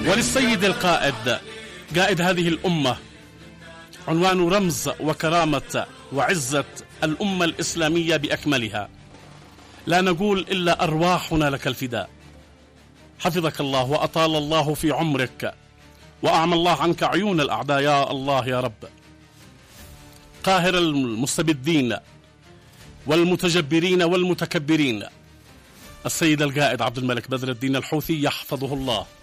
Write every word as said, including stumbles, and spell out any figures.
وللسيد القائد قائد هذه الأمة عنوان رمز وكرامة وعزة الأمة الإسلامية بأكملها، لا نقول إلا أرواحنا لك الفداء. حفظك الله وأطال الله في عمرك وأعمى الله عنك عيون الأعداء يا الله يا رب. قاهر المستبدين والمتجبرين والمتكبرين السيد القائد عبد الملك بدر الدين الحوثي يحفظه الله